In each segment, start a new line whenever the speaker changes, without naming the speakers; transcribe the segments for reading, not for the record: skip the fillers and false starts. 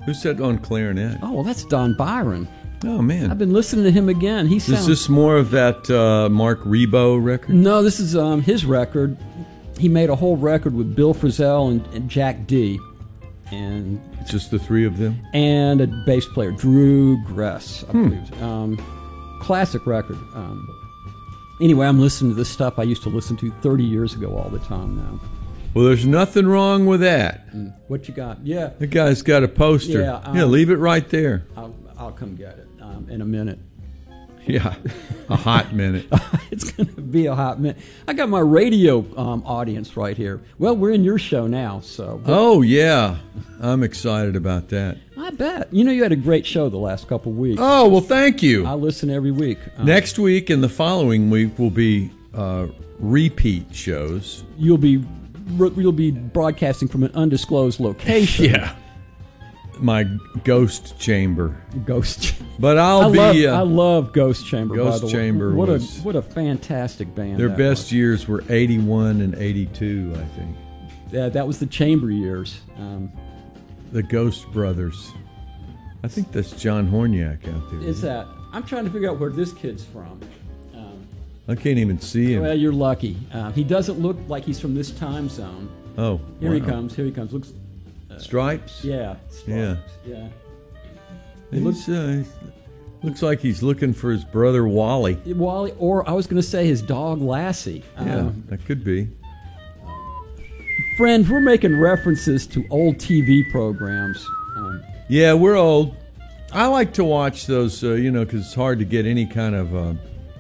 Who's that on clarinet?
Oh, well, that's Don Byron.
Oh, man.
I've been listening to him again. Is
this more of that Mark Ribot record?
No, this is his record. He made a whole record with Bill Frisell and Jack D. And
just the three of them?
And a bass player, Drew Gress, I believe. Classic record. Anyway, I'm listening to this stuff I used to listen to 30 years ago all the time now.
Well, there's nothing wrong with that.
What you got? Yeah.
The guy's got a poster. Yeah, leave it right there.
I'll come get it in a minute.
Yeah, a hot minute.
It's going to be a hot minute. I got my radio audience right here. Well, we're in your show now, so.
Oh, yeah. I'm excited about that.
I bet. You know, you had a great show the last couple of weeks.
Oh, well, thank you.
I listen every week.
Next week and the following week will be repeat shows.
You'll be broadcasting from an undisclosed location.
Yeah. My ghost chamber.
Ghost.
But I
love Ghost Chamber.
Ghost
by the
Chamber.
Way. What a fantastic band.
Their best years were 81 and 82, I think.
Yeah, that was the Chamber years.
The Ghost Brothers. I think that's John Horniak out there.
Is that? I'm trying to figure out where this kid's from.
I can't even see him.
Well, you're lucky. He doesn't look like he's from this time zone.
Oh,
Here he comes. Here he comes. Looks.
Stripes?
Yeah. Stripes. Yeah.
He looks like he's looking for his brother Wally.
Wally, or I was going to say his dog Lassie.
Yeah, that could be.
Friends, we're making references to old TV programs.
Yeah, we're old. I like to watch those, because it's hard to get any kind of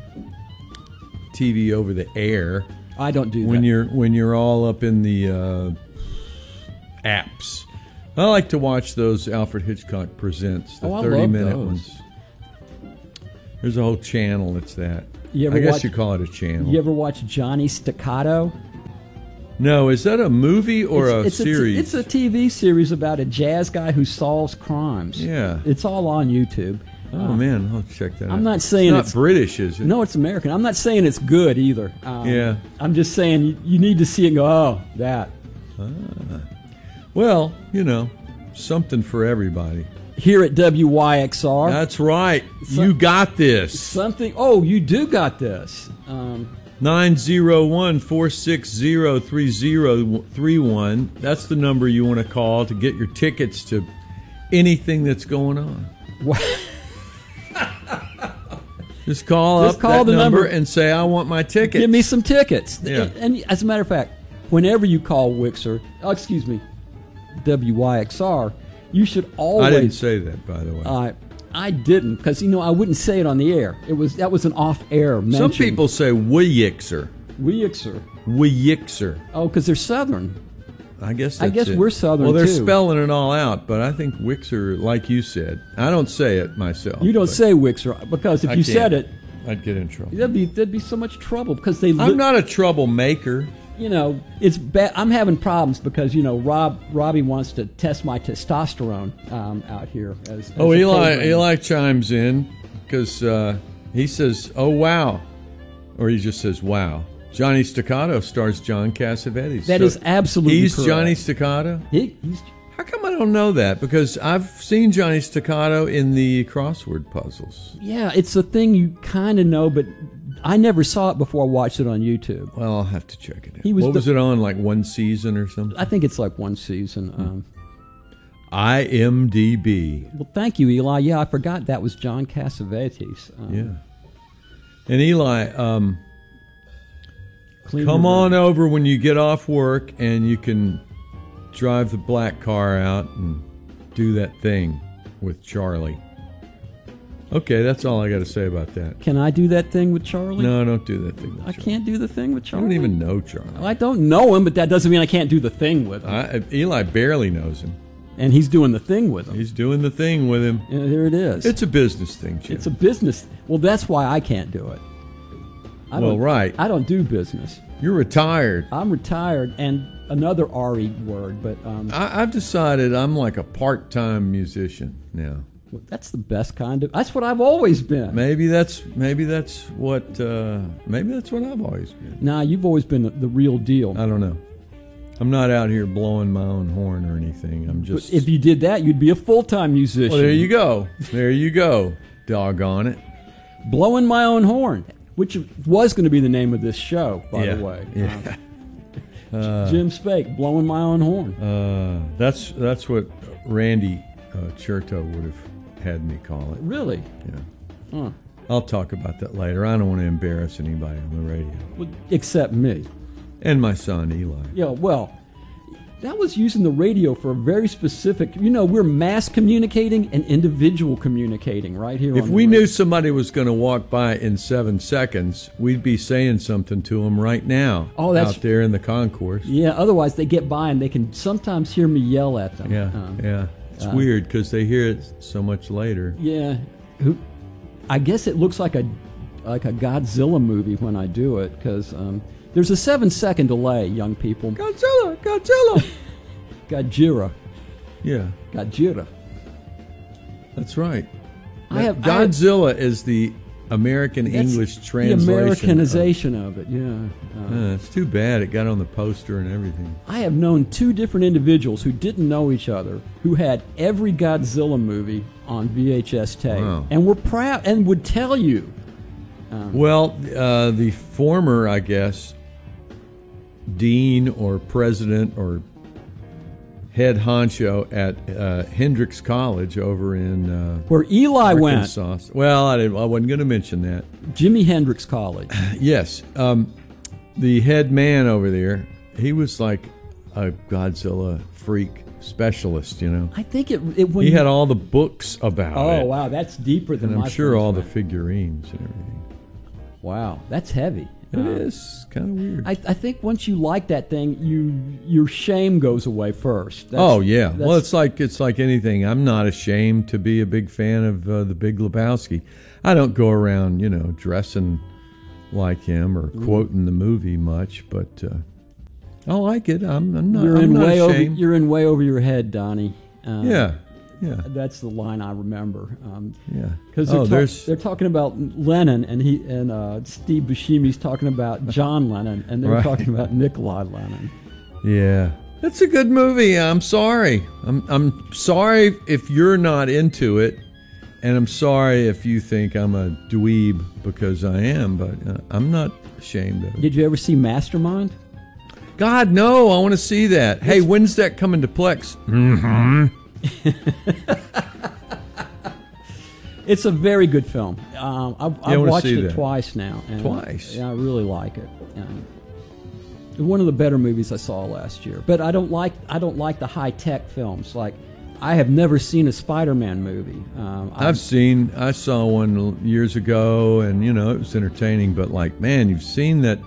TV over the air.
I don't do
that. When you're all up in the apps. I like to watch those Alfred Hitchcock Presents, the 30-minute ones. There's a whole channel that's that. I guess you call it a channel.
You ever watch Johnny Staccato?
No, is that a movie or a series?
It's a TV series about a jazz guy who solves crimes.
Yeah.
It's all on YouTube.
Oh, man, I'll check that out.
I'm not saying
it's not British, is it?
No, it's American. I'm not saying it's good either.
Yeah.
I'm just saying you need to see it and go, oh, that.
Well, something for everybody.
Here at WYXR.
That's right. You got this.
Something. Oh, you do got this.
901-460-3031. That's the number you want to call to get your tickets to anything that's going on.
What?
Just call up that number and say, I want my tickets.
Give me some tickets.
Yeah.
And as a matter of fact, whenever you call WYXR, you should always...
I didn't say that, by the way.
I didn't, because, I wouldn't say it on the air. That was an off-air mention.
Some people say Wyixer. Wyixer.
Oh, because they're Southern.
I guess
we're Southern,
well, they're
too.
spelling it all out, but I think Wixer, like you said. I don't say it myself.
You don't say Wixer, because if you said it...
I'd get in trouble.
There'd be so much trouble, because they...
I'm not a troublemaker.
It's bad. I'm having problems because, Robbie wants to test my testosterone out here.
Eli chimes in because he says, oh, wow. Or he just says, wow. Johnny Staccato stars John Cassavetes.
That is absolutely
correct.
He's
Johnny Staccato?
He's...
How come I don't know that? Because I've seen Johnny Staccato in the crossword puzzles.
Yeah, it's a thing you kind of know, but I never saw it before I watched it on YouTube.
Well, I'll have to check it out.
What
was it on, like one season or something?
I think it's like one season.
IMDb.
Well, thank you, Eli. Yeah, I forgot that was John Cassavetes.
Yeah. And Eli, come on over when you get off work and you can drive the black car out and do that thing with Charlie. Okay, that's all I got to say about that.
Can I do that thing with Charlie?
No, don't do that thing with Charlie.
I can't do the thing with Charlie?
I don't even know Charlie.
Well, I don't know him, but that doesn't mean I can't do the thing with him.
Eli barely knows him.
And he's doing the thing with him.
He's doing the thing with him.
Yeah, there it is.
It's a business thing, Jim.
It's a business. Well, that's why I can't do it.
Right.
I don't do business.
You're retired.
I'm retired, and another RE word, but...
I've decided I'm like a part-time musician now.
Well, that's the best kind of... That's what I've always been.
Maybe that's what I've always been.
Nah, you've always been the real deal.
I don't know. I'm not out here blowing my own horn or anything. I'm just.
But if you did that, you'd be a full-time musician.
Well, there you go. There you go. Doggone it.
Blowing my own horn, which was going to be the name of this show, by the way.
Yeah.
Jim Spake, blowing my own horn.
That's what Randy Cherto would have had me call it.
Really?
Yeah.
Huh.
I'll talk about that later. I don't want to embarrass anybody on the radio.
Well, except me.
And my son, Eli.
Yeah, well, that was using the radio for a very specific... we're mass communicating and individual communicating right here.
If we knew somebody was going to walk by in 7 seconds, we'd be saying something to them right now out there in the concourse.
Yeah, otherwise they get by and they can sometimes hear me yell at them.
Yeah. It's weird because they hear it so much later.
Yeah. I guess it looks like a Godzilla movie when I do it because... there's a 7-second delay, young people.
Godzilla!
Godzilla.
Yeah.
Godzilla.
That's right. Godzilla is the American English translation.
The Americanization of it, yeah.
It's too bad it got on the poster and everything.
I have known 2 different individuals who didn't know each other who had every Godzilla movie on VHS tape and were proud and would tell you.
The former, I guess, dean or president or head honcho at Hendrix College over in
where Eli
Arkansas.
went.
Well, I wasn't going to mention that.
Jimi Hendrix College.
Yes, the head man over there, he was like a Godzilla freak specialist.
I think
he had all the books about it.
Oh wow, that's deeper than
and
my
I'm sure all
friend.
the figurines and everything.
Wow, that's heavy.
It is kind of weird.
I think once you like that thing, your shame goes away first.
Well, it's like anything. I'm not ashamed to be a big fan of the Big Lebowski. I don't go around, dressing like him or quoting the movie much, but I like it. I'm not ashamed.
You're in way over your head, Donnie.
Yeah.
That's the line I remember.
Because
they're talking about Lennon, and Steve Buscemi's talking about John Lennon, and they're talking about Nikolai Lennon.
Yeah, it's a good movie. I'm sorry. I'm sorry if you're not into it, and I'm sorry if you think I'm a dweeb because I am, but I'm not ashamed of it.
Did you ever see Mastermind?
God, no. I want to see that. Hey, when's that coming to Plex? Mm-hmm.
It's a very good film. I've watched it twice now.
Twice?
Yeah, I really like it. One of the better movies I saw last year. But I don't like the high tech films. Like, I have never seen a Spider-Man movie.
I saw one years ago, and it was entertaining. But man, you've seen that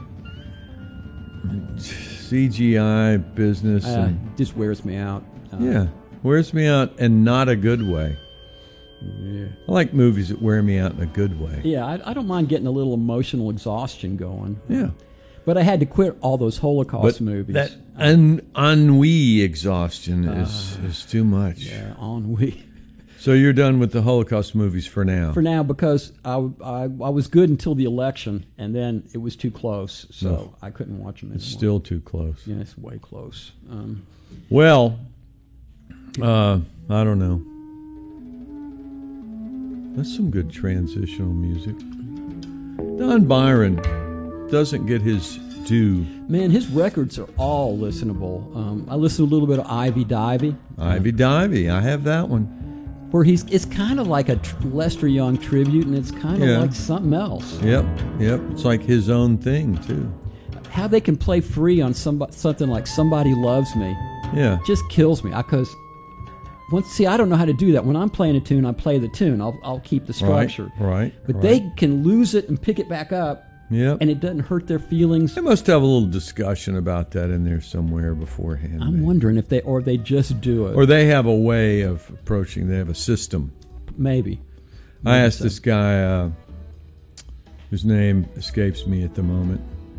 CGI business.
It just wears me out.
Wears me out in not a good way.
Yeah.
I like movies that wear me out in a good way.
Yeah, I don't mind getting a little emotional exhaustion going.
Yeah.
But I had to quit all those Holocaust movies.
That ennui exhaustion is too much.
Yeah, ennui.
So you're done with the Holocaust movies for now?
For now, because I was good until the election, and then it was too close, so I couldn't watch them anymore.
It's still too close.
Yeah, it's way close.
I don't know. That's some good transitional music. Don Byron doesn't get his due.
Man, his records are all listenable. I listened to a little bit of Ivy Divey.
Ivy Divey, I have that one.
Where it's kind of like a Lester Young tribute, and it's kind of like something else.
Yep. It's like his own thing, too.
How they can play free on something like Somebody Loves Me just kills me. Because... I don't know how to do that. When I'm playing a tune, I play the tune. I'll keep the structure.
Right.
But they can lose it and pick it back up.
Yep.
And it doesn't hurt their feelings.
They must have a little discussion about that in there somewhere beforehand.
I'm wondering if they just do it.
Or they have a way of approaching. They have a system.
Maybe
I asked this guy, whose name escapes me at the moment.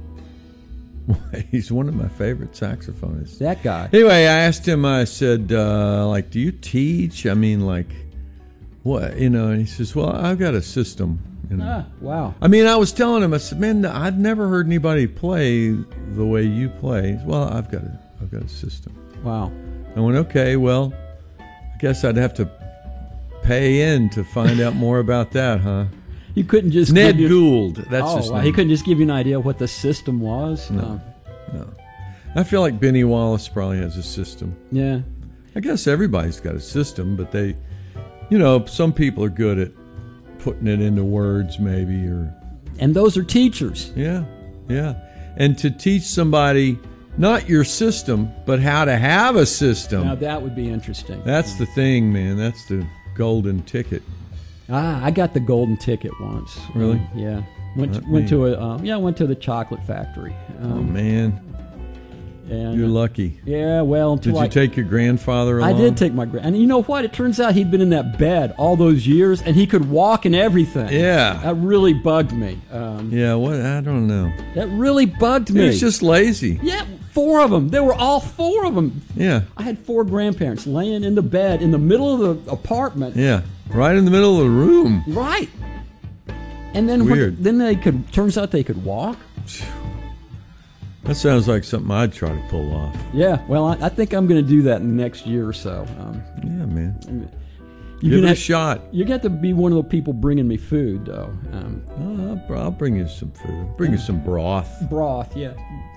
He's one of my favorite saxophonists.
That guy.
Anyway, I asked him, I said, do you teach? I mean, what? And he says, well, I've got a system.
Wow.
I mean, I was telling him, I said, man, I've never heard anybody play the way you play. Well, I've got a got a system.
Wow.
I went, okay, well, I guess I'd have to pay in to find out more about that, huh?
You couldn't just
Ned Gould. That's his name.
He couldn't just give you an idea of what the system was?
No. I feel like Benny Wallace probably has a system.
Yeah.
I guess everybody's got a system, but they, some people are good at putting it into words maybe.
And those are teachers.
Yeah. And to teach somebody not your system, but how to have a system.
Now that would be interesting.
That's the thing, man. That's the golden ticket.
I got the golden ticket once.
Really?
Yeah. Went to the chocolate factory.
Oh man. And, you're lucky.
Yeah, well,
did you take your grandfather along?
I did take my and you know what? It turns out he'd been in that bed all those years, and he could walk and everything.
Yeah,
that really bugged me.
I don't know.
That really bugged me.
He was just lazy.
Yeah, 4 of them. There were all 4 of them.
Yeah,
I had 4 grandparents laying in the bed in the middle of the apartment.
Yeah, right in the middle of the room.
Right. And then turns out they could walk.
That sounds like something I'd try to pull off.
Yeah, well, I think I'm going to do that in the next year or so.
Yeah, man. Give it a shot.
You're going to have to be one of the people bringing me food, though.
I'll bring you some food. Bring you some broth.
Broth, yeah.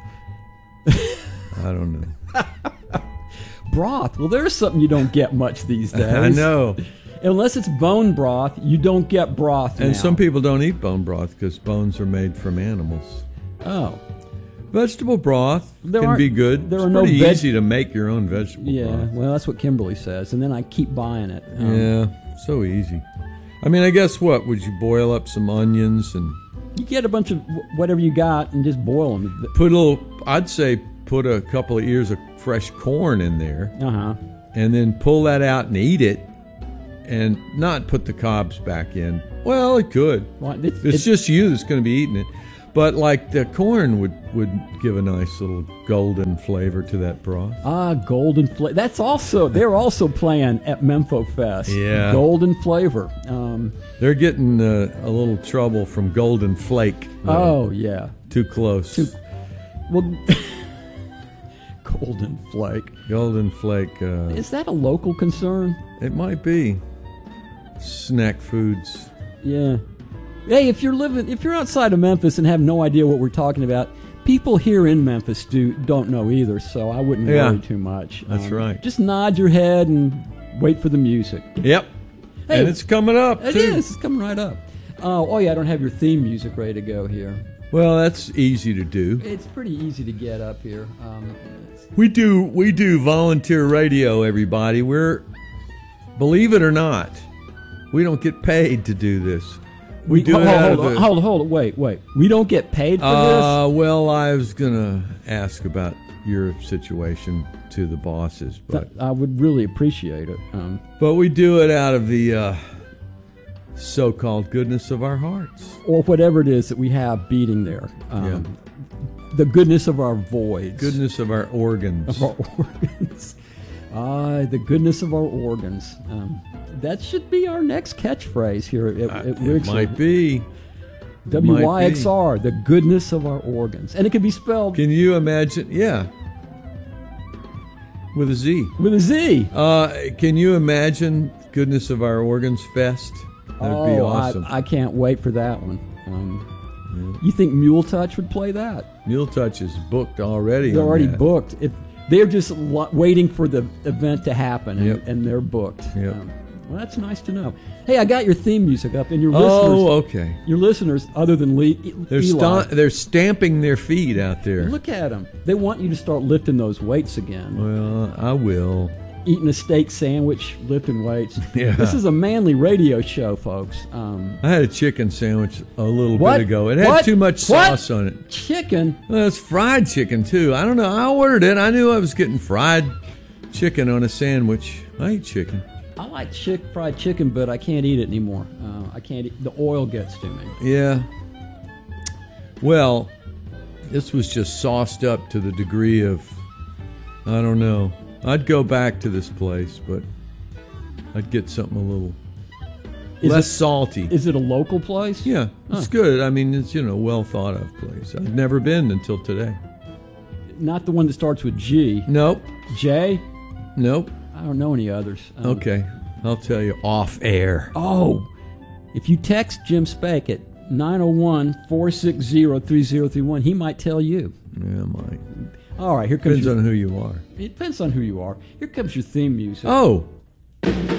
I don't know.
Broth. Well, there's something you don't get much these days.
I know.
Unless it's bone broth, you don't get broth now.
And some people don't eat bone broth because bones are made from animals.
Oh.
Vegetable broth can be good. It's pretty easy to make your own vegetable broth.
Yeah, well, that's what Kimberly says, and then I keep buying it.
Yeah, so easy. I mean, I guess what? Would you boil up some onions and...
You get a bunch of whatever you got and just boil them.
I'd say put a couple of ears of fresh corn in there.
Uh-huh.
And then pull that out and eat it and not put the cobs back in. Well, it could. Well, it's just you that's going to be eating it. But like the corn would give a nice little golden flavor to that broth.
Golden flavor. That's also, they're also playing at Mempho Fest.
Yeah.
Golden flavor.
They're getting a little trouble from Golden Flake.
Oh, yeah.
Too close.
Golden Flake.
Golden Flake.
Is that a local concern?
It might be. Snack foods.
Yeah. Hey, if you're outside of Memphis and have no idea what we're talking about, people here in Memphis don't know either, so I wouldn't worry too much.
That's right.
Just nod your head and wait for the music.
Yep. Hey, and it's coming up, too.
It is. It's coming right up. Oh, yeah, I don't have your theme music ready to go here.
Well, that's easy to do.
It's pretty easy to get up here.
We do volunteer radio, everybody. Believe it or not, we don't get paid to do this. We do
hold on, wait. We don't get paid for this?
Well, I was going to ask about your situation to the bosses, but
I would really appreciate it.
But we do it out of the so-called goodness of our hearts.
Or whatever it is that we have beating there. The goodness of our voids.
Goodness of our organs.
The goodness of our organs. That should be our next catchphrase here at Wixom.
It might be.
WYXR, the goodness of our organs. And it can be spelled...
Can you imagine? Yeah. With a Z.
With a Z.
Can you imagine Goodness of Our Organs Fest? That'd be awesome.
I can't wait for that one. You think Mule Touch would play that?
Mule Touch is booked already.
They're already booked. They're just waiting for the event to happen, and they're booked.
Yep.
Well, that's nice to know. Hey, I got your theme music up, and your listeners.
Oh, okay.
Your listeners, other than Eli,
they're stamping their feet out there.
Look at them. They want you to start lifting those weights again.
Well, I will.
Eating a steak sandwich, lifting weights.
Yeah.
This is a manly radio show, folks.
I had a chicken sandwich a little bit ago. It had too much sauce on it.
Chicken?
Well, it's fried chicken, too. I don't know. I ordered it. I knew I was getting fried chicken on a sandwich. I eat chicken.
I like fried chicken, but I can't eat it anymore. I can't eat. The oil gets to me.
Yeah. Well, this was just sauced up to the degree of, I don't know. I'd go back to this place, but I'd get something a little less salty.
Is it a local place?
Yeah, it's good. I mean, it's, well thought of place. I've never been until today.
Not the one that starts with G.
Nope.
J?
Nope.
I don't know any others.
Okay. I'll tell you off air.
Oh, if you text Jim Spake at 901-460-3031, he might tell you.
Yeah, might.
All right, here comes
Depends on who you are.
It depends on who you are. Here comes your theme music.
Oh.